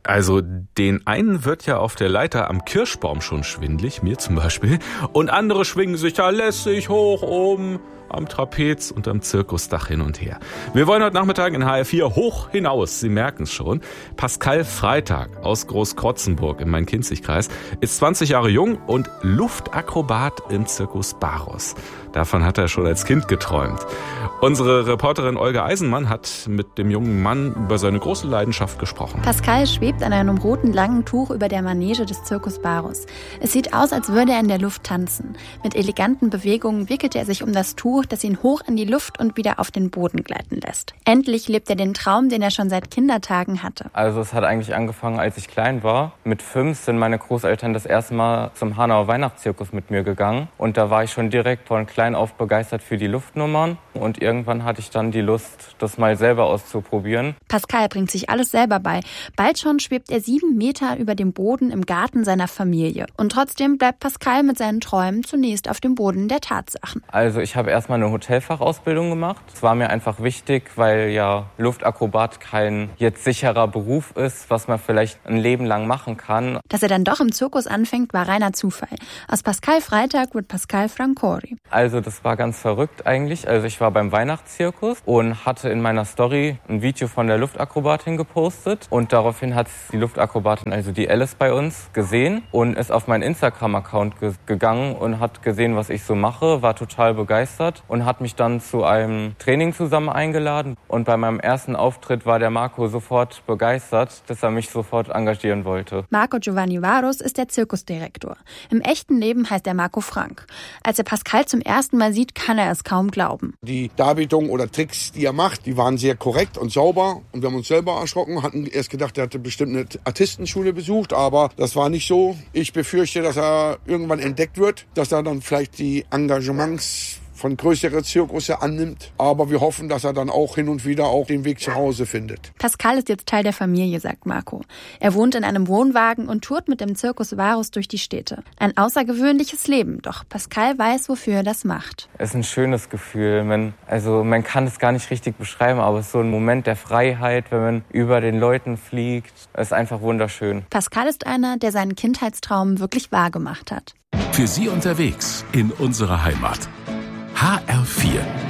Also den einen wird ja auf der Leiter am Kirschbaum schon schwindelig, mir zum Beispiel, und andere schwingen sich da lässig hoch oben am Trapez und am Zirkusdach hin und her. Wir wollen heute Nachmittag in HR4 hoch hinaus, Sie merken es schon. Pascal Freitag aus Großkrotzenburg im Main-Kinzig-Kreis ist 20 Jahre jung und Luftakrobat im Zirkus Baros. Davon hat er schon als Kind geträumt. Unsere Reporterin Olga Eisenmann hat mit dem jungen Mann über seine große Leidenschaft gesprochen. Pascal schwebt an einem roten langen Tuch über der Manege des Zirkus Baros. Es sieht aus, als würde er in der Luft tanzen. Mit eleganten Bewegungen wickelt er sich um das Tuch, das ihn hoch in die Luft und wieder auf den Boden gleiten lässt. Endlich lebt er den Traum, den er schon seit Kindertagen hatte. Also es hat eigentlich angefangen, als ich klein war. Mit 5 sind meine Großeltern das erste Mal zum Hanauer Weihnachtszirkus mit mir gegangen. Und da war ich schon direkt von klein auf begeistert für die Luftnummern. Und irgendwann hatte ich dann die Lust, das mal selber auszuprobieren. Pascal bringt sich alles selber bei. Bald schon schwebt er 7 Meter über dem Boden im Garten seiner Familie. Und trotzdem bleibt Pascal mit seinen Träumen zunächst auf dem Boden der Tatsachen. Also ich habe erstmal eine Hotelfachausbildung gemacht. Es war mir einfach wichtig, weil ja Luftakrobat kein jetzt sicherer Beruf ist, was man vielleicht ein Leben lang machen kann. Dass er dann doch im Zirkus anfängt, war reiner Zufall. Aus Pascal Freitag wird Pascal Francori. Also das war ganz verrückt eigentlich. Also ich war beim Weihnachtszirkus und hatte in meiner Story ein Video von der Luftakrobatin gepostet. Und daraufhin hat die Luftakrobatin, also die Alice bei uns, gesehen und ist auf meinen Instagram-Account gegangen und hat gesehen, was ich so mache, war total begeistert und hat mich dann zu einem Training zusammen eingeladen. Und bei meinem ersten Auftritt war der Marco sofort begeistert, dass er mich sofort engagieren wollte. Marco Giovanni Varos ist der Zirkusdirektor. Im echten Leben heißt er Marco Frank. Als er Pascal zum ersten Mal sieht, kann er es kaum glauben. Die Darbietungen oder Tricks, die er macht, die waren sehr korrekt und sauber. Und wir haben uns selber erschrocken, hatten erst gedacht, er hatte bestimmt eine Artistenschule besucht, aber das war nicht so. Ich befürchte, dass er irgendwann entdeckt wird, dass er dann vielleicht die Engagements von größeren Zirkusse annimmt. Aber wir hoffen, dass er dann auch hin und wieder auch den Weg zu Hause findet. Pascal ist jetzt Teil der Familie, sagt Marco. Er wohnt in einem Wohnwagen und tourt mit dem Zirkus Varos durch die Städte. Ein außergewöhnliches Leben, doch Pascal weiß, wofür er das macht. Es ist ein schönes Gefühl. Man kann es gar nicht richtig beschreiben, aber es ist so ein Moment der Freiheit, wenn man über den Leuten fliegt. Es ist einfach wunderschön. Pascal ist einer, der seinen Kindheitstraum wirklich wahrgemacht hat. Für Sie unterwegs in unserer Heimat. HR4